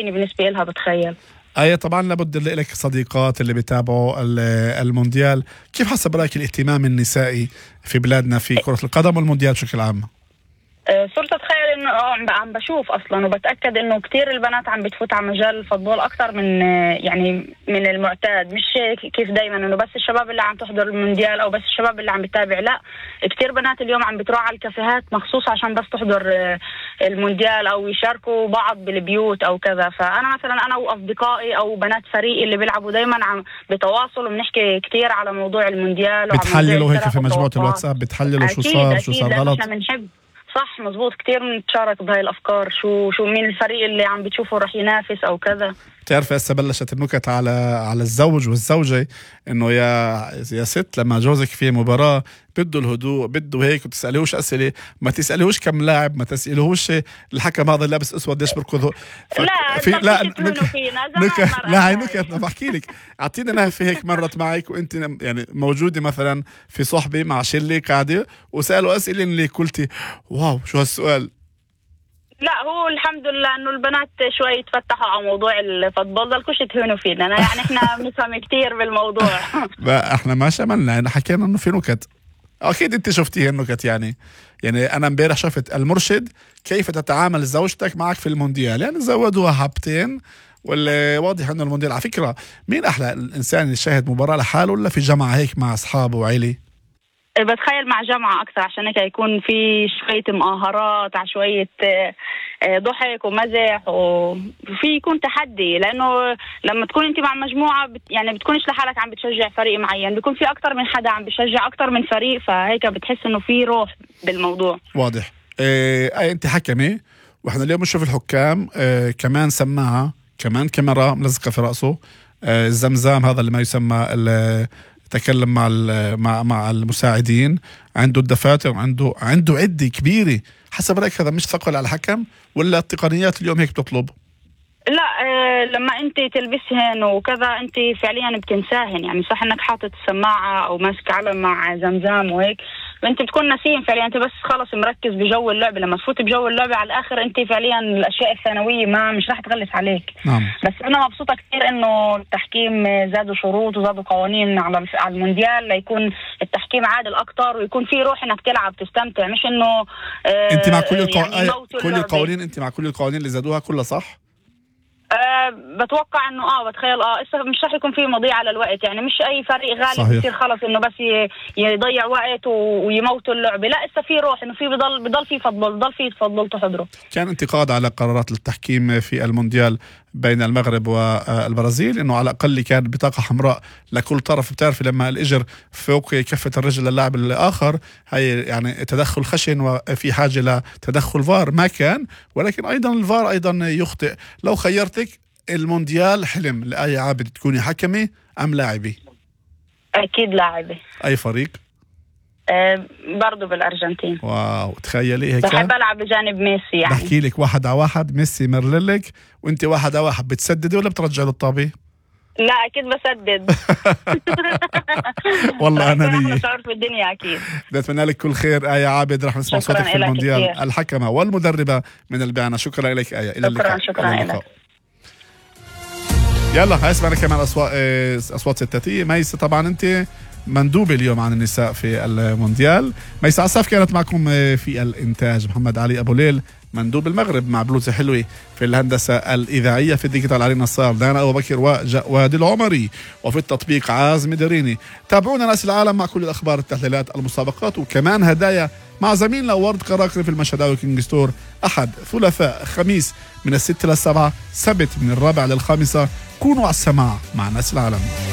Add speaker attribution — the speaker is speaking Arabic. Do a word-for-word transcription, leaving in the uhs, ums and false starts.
Speaker 1: عيني بالنسبة لها بتخيل.
Speaker 2: آية طبعا لابد لك صديقات اللي بيتابعوا المونديال، كيف حسب رأيك الاهتمام النسائي في بلادنا في كرة القدم والمونديال بشكل عام؟
Speaker 1: صرت اتخيل انه عم بشوف اصلا وبتاكد انه كتير البنات عم بتفوت على مجال الفوتبول اكثر من يعني من المعتاد، مش كيف دايما انه بس الشباب اللي عم تحضر المونديال او بس الشباب اللي عم بتتابع، لا كتير بنات اليوم عم بتروح على الكافيهات مخصوص عشان بس تحضر المونديال او يشاركوا بعض بالبيوت او كذا. فانا مثلا انا واصدقائي او بنات فريقي اللي بيلعبوا دايما عم بتواصل وبنحكي كتير على موضوع المونديال،
Speaker 2: بتحللوا هيك في مجموعة الواتساب، بتحللوا شو صار شو صار غلط؟
Speaker 1: بنحب صح مزبوط كتير بنتشارك بهاي الافكار، شو شو مين الفريق اللي عم بتشوفه رح ينافس او كذا.
Speaker 2: بتعرف هسه بلشت النكت على على الزوج والزوجه، انه يا يا ست لما جوزك في مباراه بده الهدوء بده هيك وتساليهوش اسئله، ما تساليهوش كم لاعب، ما تساليهوش الحكم هذا لابس اسود ليش بركض ف...
Speaker 1: لا
Speaker 2: في لا
Speaker 1: نك...
Speaker 2: نك... لا هي نكت بدي احكي لك. اعطينا نهفه هيك مرت معك وانت يعني موجوده مثلا في صحبه مع شله قاعده وسالوا اسئله اللي قلتي واو شو هالسؤال؟
Speaker 1: لا هو الحمد لله انه البنات شوي يتفتحوا على موضوع الفوتبول، ضلكوش تهونوا فينا يعني احنا بنفهم كتير بالموضوع.
Speaker 2: لا احنا ما شملنا، احنا حكينا انه في نكت، اكيد انت شفتيه النكت. يعني يعني انا امبارح شفت المرشد كيف تتعامل زوجتك معك في المونديال، يعني زودوها حبتين ولا واضح انه المونديال. على فكره مين احلى الانسان اللي يشاهد مباراه لحاله ولا في جماعه هيك مع اصحابه وعيلة؟
Speaker 1: بتخيل مع جماعة أكثر عشان هيك يكون في شوية مقاهرات على شوية ضحك ومزح وفي يكون تحدي، لأنه لما تكون أنت مع مجموعة بت يعني بتكونش لحالك عم بتشجع فريق معين، بيكون في أكثر من حدا عم بشجع أكثر من فريق، فهيك بتحس إنه في روح بالموضوع.
Speaker 2: واضح. إيه أي أنت حكمي وإحنا اليوم نشوف الحكام إيه كمان سماعة كمان كاميرا ملزقة في رأسه، إيه الزمزام هذا اللي ما يسمى تكلم مع مع مع المساعدين، عنده الدفاتر، عنده عنده عدة كبيرة. حسب رأيك هذا مش ثقل على الحكم ولا التقنيات اليوم هيك بتطلب؟
Speaker 1: لا آه لما انت تلبسهن وكذا انت فعليا بتنساهن، يعني صح انك حاطط السماعة او ماسك علم مع زمزام وهيك انت بتكون نسيم فعليا، انت بس خلص مركز بجو اللعبة. لما تفوت بجو اللعبة على الاخر انت فعليا الاشياء الثانوية ما مش راح تغلس عليك.
Speaker 2: نعم.
Speaker 1: بس انا مبسوطة كثير انه التحكيم زادوا شروط وزادوا قوانين على على المونديال ليكون التحكيم عادل اكتر ويكون في روح انك تلعب تستمتع، مش انه
Speaker 2: آه انت مع كل القو... يعني كل القوانين انت مع كل القوانين اللي زادوها كلها صح؟
Speaker 1: أه بتوقع انه اه بتخيل اه اسا مش رح يكون في مضيعة على الوقت، يعني مش اي فريق غالي بصير خلص انه بس يضيع وقت ويموتوا اللعبة، لا اسا في روح انه في بضل بضل في فضل بضل في فضل تحضره.
Speaker 2: كان انتقاد على قرارات التحكيم في المونديال بين المغرب والبرازيل انه على الاقل كان بطاقة حمراء لكل طرف. بتعرفي لما الاجر فوق كفة الرجل للاعب الاخر هي يعني تدخل خشن وفي حاجة لتدخل فار، ما كان. ولكن ايضا الفار ايضا يخطئ. لو خيرتك المونديال حلم لآية عابد تكوني حكمة ام لاعبة؟
Speaker 1: اكيد لاعبة.
Speaker 2: اي فريق؟
Speaker 1: أه برضو بالارجنتين.
Speaker 2: واو تخيلي هيك
Speaker 1: بحب العب بجانب ميسي. يعني
Speaker 2: بحكي لك واحد على واحد ميسي مرللك وانت واحد على واحد بتسددي ولا بترجع للطابة؟
Speaker 1: لا اكيد بسدد.
Speaker 2: والله انانية
Speaker 1: في الدنيا اكيد.
Speaker 2: بتمنى لك كل خير آية عابد، رح نسمع صوتك في المونديال كتير. الحكمة والمدربة من البيانة. شكرا لك آية، الى اللقاء.
Speaker 1: شكرا لك.
Speaker 2: يلا هسمعنا كمان اصوات اصوات ستاتية. ميسة طبعا انت مندوبة اليوم عن النساء في المونديال. ميسة عساف كانت معكم في الإنتاج. محمد علي أبو ليل مندوب المغرب مع بلوزة حلوة في الهندسة الإذاعية. في الديجيتال علي نصار، دانا أبو بكر وجواد العمري، وفي التطبيق عازم دريني. تابعونا ناس العالم مع كل الأخبار، التحليلات، المسابقات، وكمان هدايا مع زميلنا ورد قراقري في المشهداوي كينج ستور. أحد ثلاثاء خميس من الستة للسبعة، سبت من الرابع للخامسة. كونوا على السماع مع ناس العالم.